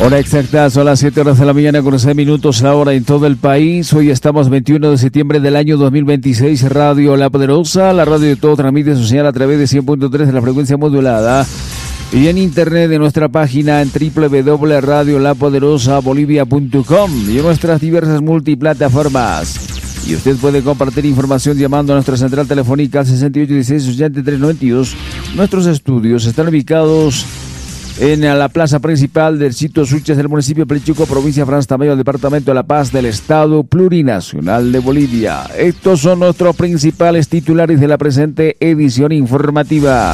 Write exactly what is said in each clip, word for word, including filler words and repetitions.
Hora exacta, son las siete horas de la mañana con seis minutos, la hora en todo el país. Hoy estamos veintiuno de septiembre del año dos mil veintiséis. Radio La Poderosa, la radio de todo, transmite su señal a través de cien punto tres de la frecuencia modulada y en internet de nuestra página en doble u doble u doble u punto radio la poderosa bolivia punto com y en nuestras diversas multiplataformas. Y usted puede compartir información llamando a nuestra central telefónica al sesenta y ocho dieciséis ochenta y tres noventa y dos. Nuestros estudios están ubicados en la plaza principal del sitio Suches del municipio de Plechuco, provincia Franz Tamayo, departamento de La Paz, del estado plurinacional de Bolivia. Estos son nuestros principales titulares de la presente edición informativa.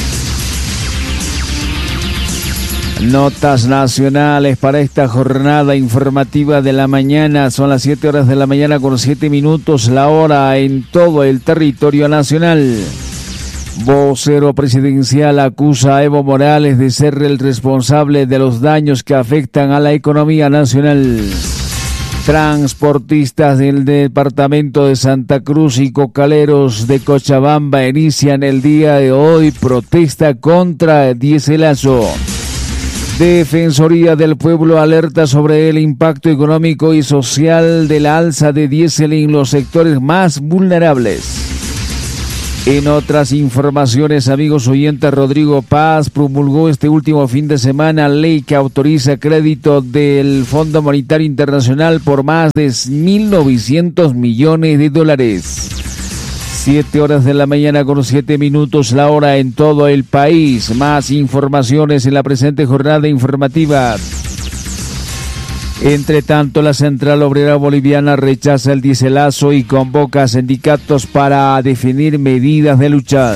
Notas nacionales para esta jornada informativa de la mañana. Son las siete horas de la mañana con siete minutos, la hora en todo el territorio nacional. Vocero presidencial acusa a Evo Morales de ser el responsable de los daños que afectan a la economía nacional. Transportistas del departamento de Santa Cruz y cocaleros de Cochabamba inician el día de hoy protesta contra el diéselazo. Defensoría del Pueblo alerta sobre el impacto económico y social de la alza de diésel en los sectores más vulnerables. En otras informaciones, amigos oyentes, Rodrigo Paz promulgó este último fin de semana ley que autoriza crédito del Fondo Monetario Internacional por más de mil novecientos millones de dólares. Siete horas de la mañana con siete minutos, la hora en todo el país. Más informaciones en la presente jornada informativa. Entre tanto, la Central Obrera Boliviana rechaza el diéselazo y convoca a sindicatos para definir medidas de lucha.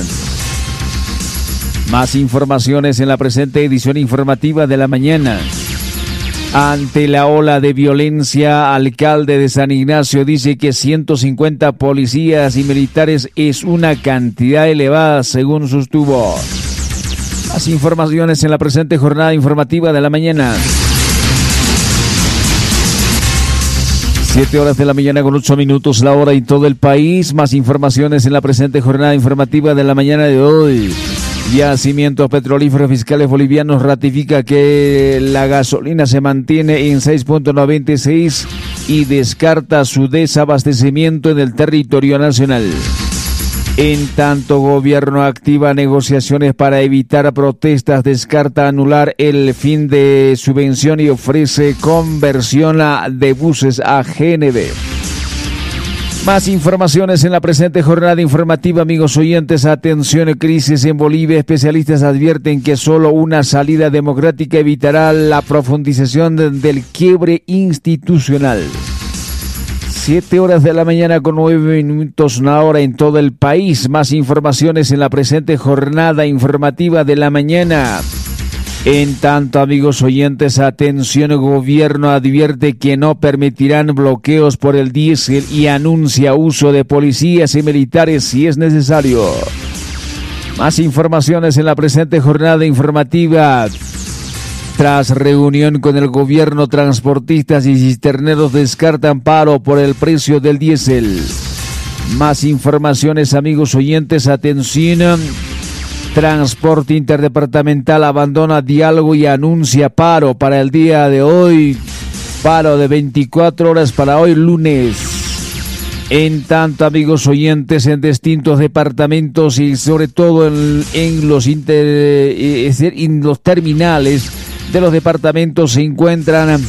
Más informaciones en la presente edición informativa de la mañana. Ante la ola de violencia, alcalde de San Ignacio dice que ciento cincuenta policías y militares es una cantidad elevada según sostuvo. Más informaciones en la presente jornada informativa de la mañana. Siete horas de la mañana con ocho minutos, la hora en todo el país. Más informaciones en la presente jornada informativa de la mañana de hoy. Yacimientos Petrolíferos Fiscales Bolivianos ratifica que la gasolina se mantiene en seis punto noventa y seis y descarta su desabastecimiento en el territorio nacional. En tanto, gobierno activa negociaciones para evitar protestas, descarta anular el fin de subvención y ofrece conversión de buses a G N B. Más informaciones en la presente jornada informativa, amigos oyentes. Atención, crisis en Bolivia. Especialistas advierten que solo una salida democrática evitará la profundización de, del quiebre institucional. Siete horas de la mañana con nueve minutos, una hora en todo el país. Más informaciones en la presente jornada informativa de la mañana. En tanto, amigos oyentes, atención, el gobierno advierte que no permitirán bloqueos por el diésel y anuncia uso de policías y militares si es necesario. Más informaciones en la presente jornada informativa. Tras reunión con el gobierno, transportistas y cisterneros descartan paro por el precio del diésel. Más informaciones, amigos oyentes, atención. Transporte Interdepartamental abandona diálogo y anuncia paro para el día de hoy. Paro de veinticuatro horas para hoy, lunes. En tanto, amigos oyentes, en distintos departamentos y sobre todo en, en, los, inter, es decir, en los terminales de los departamentos se encuentran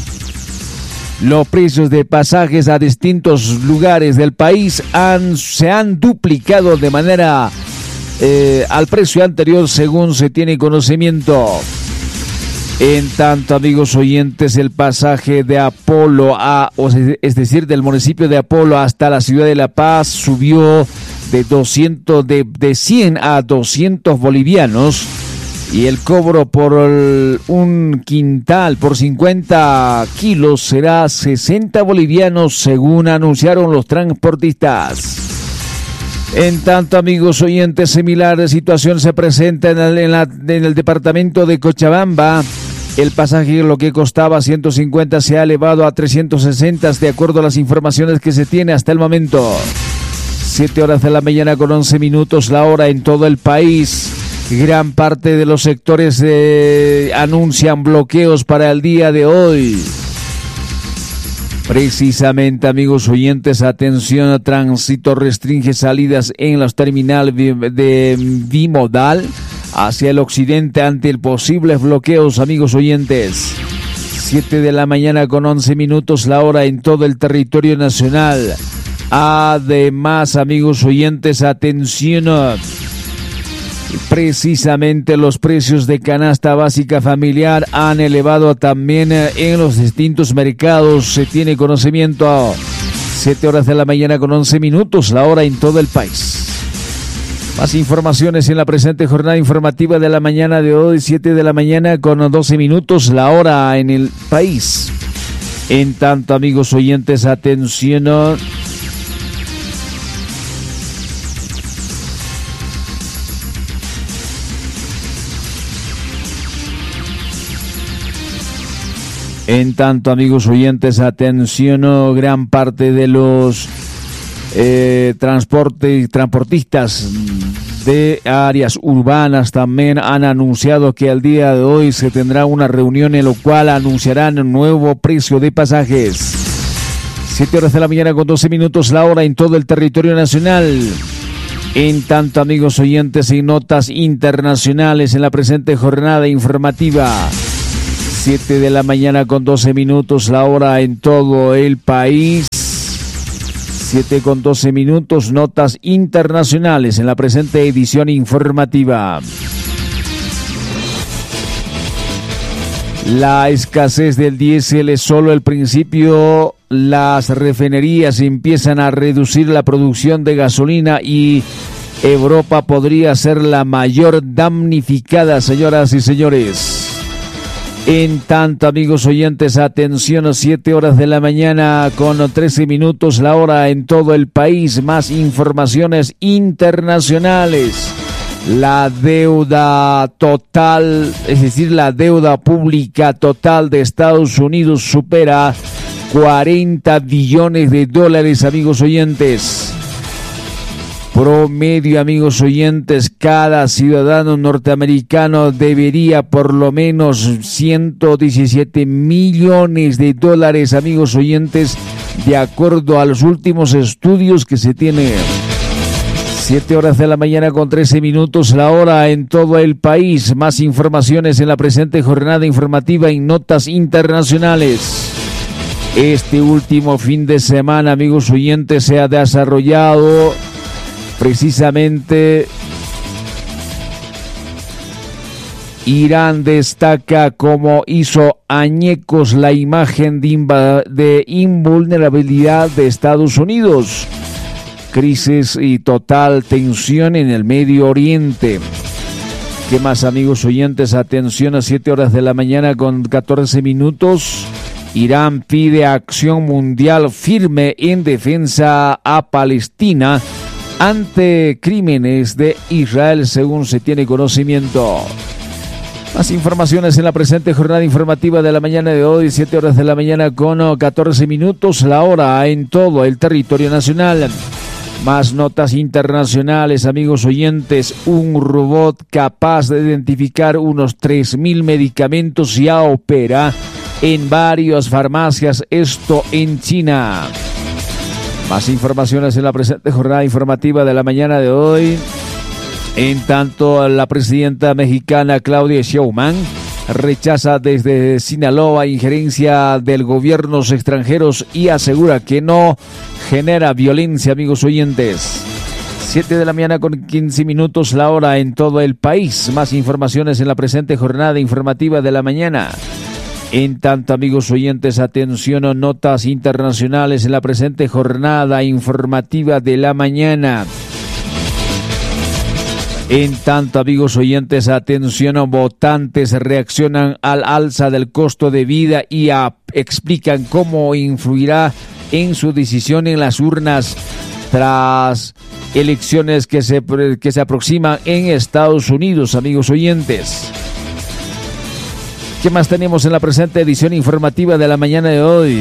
los precios de pasajes a distintos lugares del país. Han, se han duplicado de manera Eh, al precio anterior según se tiene conocimiento. En tanto, amigos oyentes, el pasaje de Apolo a, es decir, del municipio de Apolo hasta la ciudad de La Paz subió de doscientos de, de cien a doscientos bolivianos y el cobro por el, un quintal por cincuenta kilos será sesenta bolivianos según anunciaron los transportistas. En tanto, amigos oyentes, similar situación se presenta en el, en, la, en el departamento de Cochabamba. El pasaje, lo que costaba ciento cincuenta, se ha elevado a trescientos sesenta, de acuerdo a las informaciones que se tiene hasta el momento. Siete horas de la mañana con once minutos, la hora en todo el país. Gran parte de los sectores eh, anuncian bloqueos para el día de hoy. Precisamente, amigos oyentes, atención, tránsito restringe salidas en los terminales de bimodal hacia el occidente ante el posibles bloqueos, amigos oyentes. siete de la mañana con once minutos la hora en todo el territorio nacional. Además, amigos oyentes, atención. Precisamente los precios de canasta básica familiar han elevado también en los distintos mercados. Se tiene conocimiento. siete horas de la mañana con once minutos la hora en todo el país. Más informaciones en la presente jornada informativa de la mañana de hoy, siete de la mañana con doce minutos la hora en el país. En tanto, amigos oyentes, atención. En tanto, amigos oyentes, atención, gran parte de los eh, transporte, transportistas de áreas urbanas también han anunciado que al día de hoy se tendrá una reunión en la cual anunciarán un nuevo precio de pasajes. siete horas de la mañana con doce minutos la hora en todo el territorio nacional. En tanto, amigos oyentes, y notas internacionales en la presente jornada informativa. siete de la mañana con doce minutos la hora en todo el país. siete con doce minutos, notas internacionales en la presente edición informativa. La escasez del diésel es solo el principio. Las refinerías empiezan a reducir la producción de gasolina y Europa podría ser la mayor damnificada, señoras y señores. En tanto, amigos oyentes, atención, siete horas de la mañana con trece minutos la hora en todo el país. Más informaciones internacionales. La deuda total, es decir, la deuda pública total de Estados Unidos supera cuarenta billones de dólares, amigos oyentes. Promedio, amigos oyentes, cada ciudadano norteamericano debería por lo menos ciento diecisiete millones de dólares, amigos oyentes, de acuerdo a los últimos estudios que se tienen. siete horas de la mañana con trece minutos la hora en todo el país. Más informaciones en la presente jornada informativa y notas internacionales. Este último fin de semana, amigos oyentes, se ha desarrollado precisamente. Irán destaca cómo hizo añicos la imagen de, inva- de invulnerabilidad de Estados Unidos. Crisis y total tensión en el Medio Oriente. ¿Qué más, amigos oyentes? Atención, a siete horas de la mañana con catorce minutos. Irán pide acción mundial firme en defensa a Palestina ante crímenes de Israel, según se tiene conocimiento. Más informaciones en la presente jornada informativa de la mañana de hoy, siete horas de la mañana con catorce minutos, la hora en todo el territorio nacional. Más notas internacionales, amigos oyentes. Un robot capaz de identificar unos tres mil medicamentos ya opera en varias farmacias, esto en China. Más informaciones en la presente jornada informativa de la mañana de hoy. En tanto, la presidenta mexicana Claudia Sheinbaum rechaza desde Sinaloa injerencia del gobiernos extranjeros y asegura que no genera violencia, amigos oyentes. siete de la mañana con quince minutos la hora en todo el país. Más informaciones en la presente jornada informativa de la mañana. En tanto, amigos oyentes, atención, notas internacionales en la presente jornada informativa de la mañana. En tanto, amigos oyentes, atención, votantes reaccionan al alza del costo de vida y a, explican cómo influirá en su decisión en las urnas tras elecciones que se, que se aproximan en Estados Unidos, amigos oyentes. ¿Qué más tenemos en la presente edición informativa de la mañana de hoy?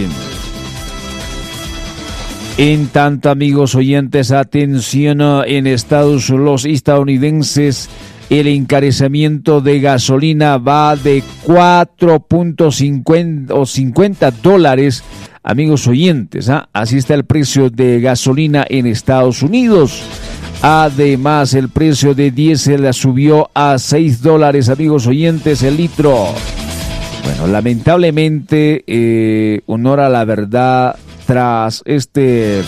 En tanto, amigos oyentes, atención, en Estados Unidos, los estadounidenses el encarecimiento de gasolina va de cuatro punto cincuenta dólares, amigos oyentes, ¿ah? Así está el precio de gasolina en Estados Unidos. Además, el precio de diésel subió a seis dólares, amigos oyentes, el litro. Bueno, lamentablemente, eh, honor a la verdad, tras este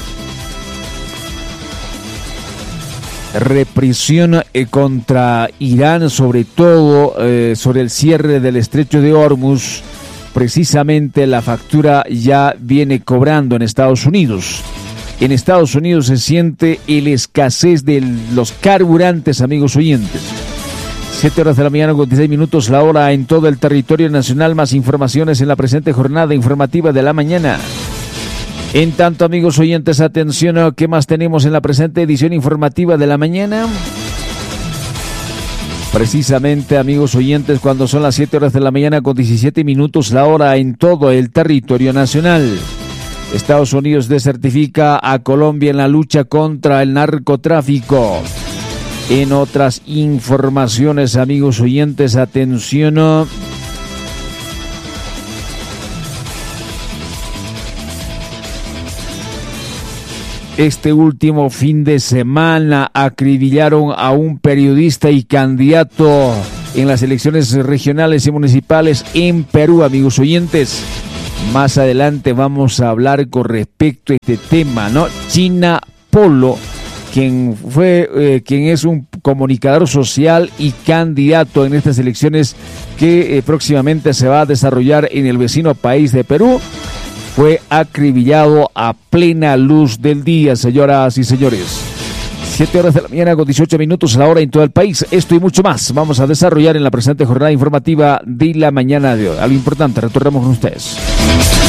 represión eh, contra Irán, sobre todo eh, sobre el cierre del estrecho de Hormuz, precisamente la factura ya viene cobrando en Estados Unidos. En Estados Unidos se siente la escasez de los carburantes, amigos oyentes. Siete horas de la mañana con dieciséis minutos, la hora en todo el territorio nacional. Más informaciones en la presente jornada informativa de la mañana. En tanto, amigos oyentes, atención, ¿qué más tenemos en la presente edición informativa de la mañana? Precisamente, amigos oyentes, cuando son las siete horas de la mañana con diecisiete minutos, la hora en todo el territorio nacional. Estados Unidos desertifica a Colombia en la lucha contra el narcotráfico. En otras informaciones, amigos oyentes, atención. Este último fin de semana acribillaron a un periodista y candidato en las elecciones regionales y municipales en Perú, amigos oyentes. Más adelante vamos a hablar con respecto a este tema, ¿no? China Polo, quien fue, eh, quien es un comunicador social y candidato en estas elecciones que eh, próximamente se va a desarrollar en el vecino país de Perú, fue acribillado a plena luz del día, señoras y señores. Siete horas de la mañana con dieciocho minutos, la hora en todo el país. Esto y mucho más vamos a desarrollar en la presente jornada informativa de la mañana de hoy. Algo importante, retornamos con ustedes.